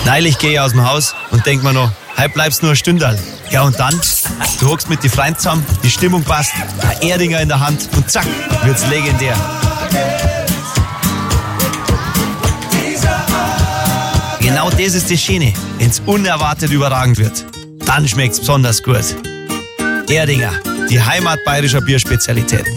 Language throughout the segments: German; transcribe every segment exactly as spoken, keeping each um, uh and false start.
Neulich gehe ich aus dem Haus und denk mir noch, heute bleibst nur ein Stündal. Ja und dann, du hockst mit die Freunden zusammen, die Stimmung passt, ein Erdinger in der Hand und zack, wird's legendär. Genau das ist das Schöne, wenn's unerwartet überragend wird. Dann schmeckt's besonders gut. Erdinger, die Heimat bayerischer Bierspezialitäten.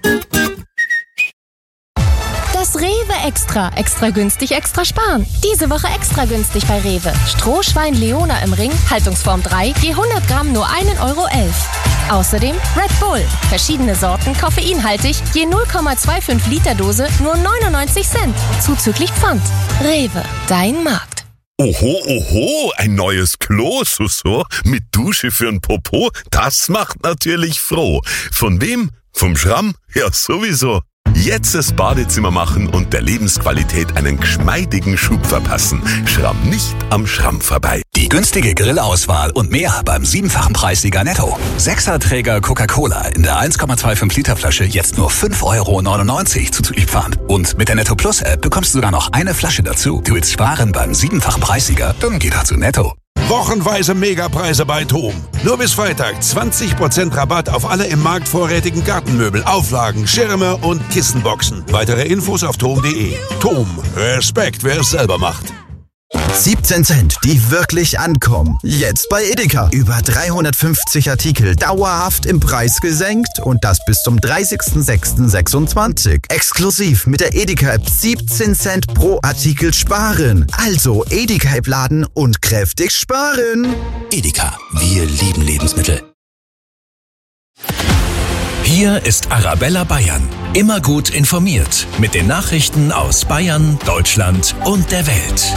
Das Rewe Extra. Extra günstig, extra sparen. Diese Woche extra günstig bei Rewe. Strohschwein Leona im Ring, Haltungsform drei, je hundert Gramm nur ein Euro elf. Außerdem Red Bull. Verschiedene Sorten, koffeinhaltig, je null Komma fünfundzwanzig Liter Dose, nur neunundneunzig Cent. Zuzüglich Pfand. Rewe, dein Markt. Oho, oho, ein neues Klo, so, so, mit Dusche für'n Popo, das macht natürlich froh. Von wem? Vom Schramm? Ja, sowieso. Jetzt das Badezimmer machen und der Lebensqualität einen geschmeidigen Schub verpassen. Schramm nicht am Schramm vorbei. Die günstige Grillauswahl und mehr beim siebenfachen Preissieger Netto. Sechserträger Coca-Cola in der eins Komma fünfundzwanzig Liter Flasche jetzt nur fünf Euro neunundneunzig zuzüglich Pfand. Und mit der Netto Plus App bekommst du sogar noch eine Flasche dazu. Du willst sparen beim siebenfachen Preissieger? Dann geh doch zu Netto. Wochenweise Megapreise bei TOM. Nur bis Freitag zwanzig Prozent Rabatt auf alle im Markt vorrätigen Gartenmöbel, Auflagen, Schirme und Kissenboxen. Weitere Infos auf tom punkt de. TOM. Respekt, wer es selber macht. siebzehn Cent, die wirklich ankommen. Jetzt bei Edeka. Über dreihundertfünfzig Artikel dauerhaft im Preis gesenkt und das bis zum dreißigsten sechsten sechsundzwanzig. Exklusiv mit der Edeka-App siebzehn Cent pro Artikel sparen. Also Edeka-App laden und kräftig sparen. Edeka, wir lieben Lebensmittel. Hier ist Arabella Bayern. Immer gut informiert mit den Nachrichten aus Bayern, Deutschland und der Welt.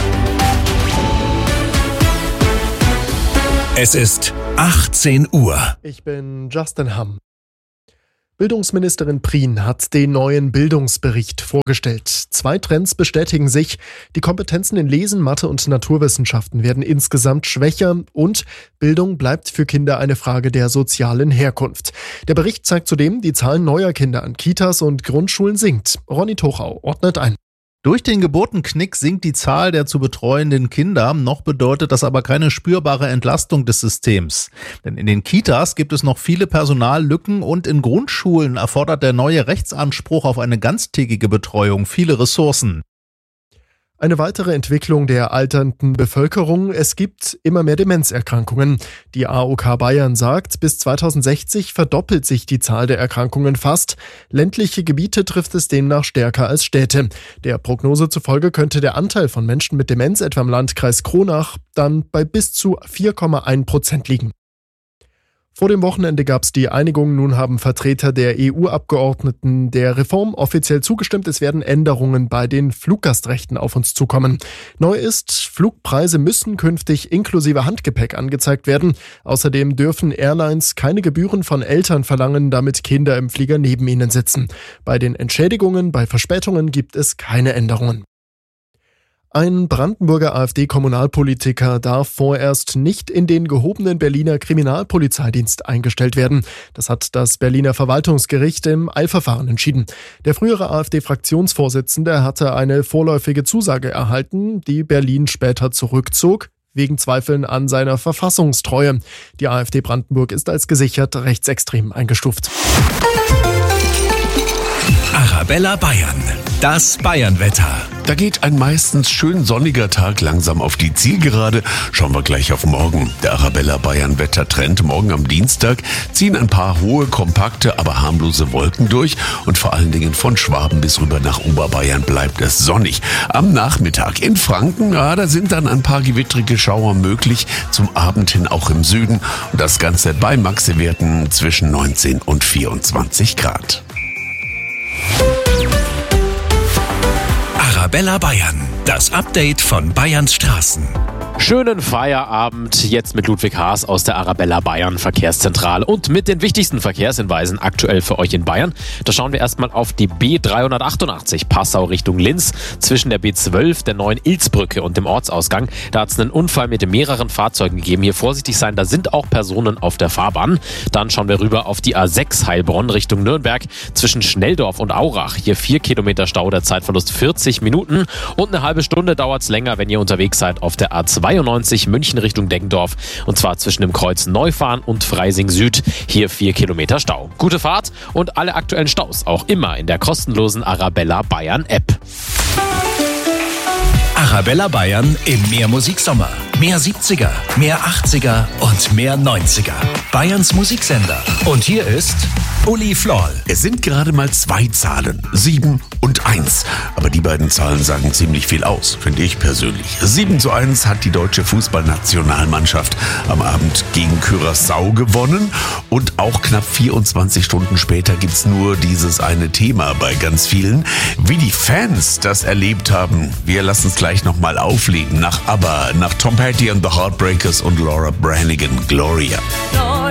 Es ist achtzehn Uhr. Ich bin Justin Hamm. Bildungsministerin Prien hat den neuen Bildungsbericht vorgestellt. Zwei Trends bestätigen sich. Die Kompetenzen in Lesen, Mathe und Naturwissenschaften werden insgesamt schwächer und Bildung bleibt für Kinder eine Frage der sozialen Herkunft. Der Bericht zeigt zudem, die Zahl neuer Kinder an Kitas und Grundschulen sinkt. Ronny Tochau ordnet ein. Durch den Geburtenknick sinkt die Zahl der zu betreuenden Kinder, noch bedeutet das aber keine spürbare Entlastung des Systems. Denn in den Kitas gibt es noch viele Personallücken und in Grundschulen erfordert der neue Rechtsanspruch auf eine ganztägige Betreuung viele Ressourcen. Eine weitere Entwicklung der alternden Bevölkerung. Es gibt immer mehr Demenzerkrankungen. Die A O K Bayern sagt, bis zweitausendsechzig verdoppelt sich die Zahl der Erkrankungen fast. Ländliche Gebiete trifft es demnach stärker als Städte. Der Prognose zufolge könnte der Anteil von Menschen mit Demenz etwa im Landkreis Kronach dann bei bis zu vier Komma eins Prozent liegen. Vor dem Wochenende gab es die Einigung. Nun haben Vertreter der E U-Abgeordneten der Reform offiziell zugestimmt. Es werden Änderungen bei den Fluggastrechten auf uns zukommen. Neu ist, Flugpreise müssen künftig inklusive Handgepäck angezeigt werden. Außerdem dürfen Airlines keine Gebühren von Eltern verlangen, damit Kinder im Flieger neben ihnen sitzen. Bei den Entschädigungen bei Verspätungen gibt es keine Änderungen. Ein Brandenburger AfD-Kommunalpolitiker darf vorerst nicht in den gehobenen Berliner Kriminalpolizeidienst eingestellt werden. Das hat das Berliner Verwaltungsgericht im Eilverfahren entschieden. Der frühere AfD-Fraktionsvorsitzende hatte eine vorläufige Zusage erhalten, die Berlin später zurückzog, wegen Zweifeln an seiner Verfassungstreue. Die AfD Brandenburg ist als gesichert rechtsextrem eingestuft. Arabella Bayern. Das Bayernwetter. Da geht ein meistens schön sonniger Tag langsam auf die Zielgerade. Schauen wir gleich auf morgen. Der Arabella Bayern Wettertrend. Morgen am Dienstag ziehen ein paar hohe, kompakte, aber harmlose Wolken durch. Und vor allen Dingen von Schwaben bis rüber nach Oberbayern bleibt es sonnig. Am Nachmittag in Franken, ja, da sind dann ein paar gewittrige Schauer möglich. Zum Abend hin auch im Süden. Und das Ganze bei Maxi-Werten zwischen neunzehn und vierundzwanzig Grad. Arabella Bayern, das Update von Bayerns Straßen. Schönen Feierabend jetzt mit Ludwig Haas aus der Arabella Bayern Verkehrszentrale und mit den wichtigsten Verkehrshinweisen aktuell für euch in Bayern. Da schauen wir erstmal auf die B dreihundertachtundachtzig Passau Richtung Linz zwischen der B zwölf, der neuen Ilzbrücke und dem Ortsausgang. Da hat es einen Unfall mit mehreren Fahrzeugen gegeben. Hier vorsichtig sein, da sind auch Personen auf der Fahrbahn. Dann schauen wir rüber auf die A sechs Heilbronn Richtung Nürnberg zwischen Schnelldorf und Aurach. Hier vier Kilometer Stau, der Zeitverlust vierzig Minuten und eine halbe Stunde dauert es länger, wenn ihr unterwegs seid auf der A zweiundneunzig München Richtung Deggendorf und zwar zwischen dem Kreuz Neufahren und Freising Süd. Hier vier Kilometer Stau. Gute Fahrt und alle aktuellen Staus auch immer in der kostenlosen Arabella Bayern App. Arabella Bayern im Mehr Musiksommer. Mehr siebziger, mehr achtziger und mehr neunziger. Bayerns Musiksender. Und hier ist Uli Floll. Es sind gerade mal zwei Zahlen, sieben und eins. Aber die beiden Zahlen sagen ziemlich viel aus, finde ich persönlich. sieben zu eins hat die deutsche Fußballnationalmannschaft am Abend gegen Curaçao gewonnen. Und auch knapp vierundzwanzig Stunden später gibt's nur dieses eine Thema bei ganz vielen. Wie die Fans das erlebt haben, wir lassen es gleich nochmal auflegen. Nach ABBA, nach Tom Petty and the Heartbreakers und Laura Branigan, Gloria.